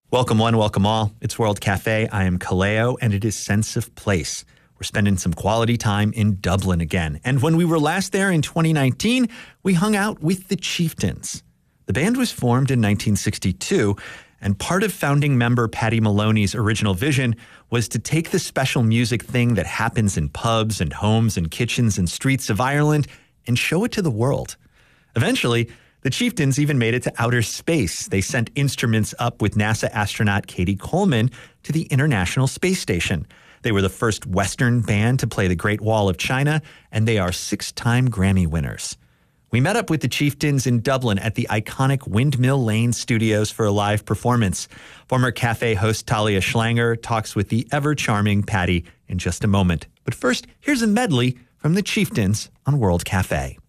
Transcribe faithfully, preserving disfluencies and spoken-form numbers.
Welcome one, welcome all. It's World Cafe. I am Kaleo, and it is Sense of Place. We're spending some quality time in Dublin again. And when we were last there in twenty nineteen, we hung out with the Chieftains. The band was formed in nineteen sixty-two, and part of founding member Paddy Maloney's original vision was to take the special music thing that happens in pubs and homes and kitchens and streets of Ireland and show it to the world. Eventually, the Chieftains even made it to outer space. They sent instruments up with NASA astronaut Katie Coleman to the International Space Station. They were the first Western band to play the Great Wall of China, and they are six-time Grammy winners. We met up with the Chieftains in Dublin at the iconic Windmill Lane Studios for a live performance. Former cafe host Talia Schlanger talks with the ever-charming Paddy in just a moment. But first, here's a medley from the Chieftains on World Cafe.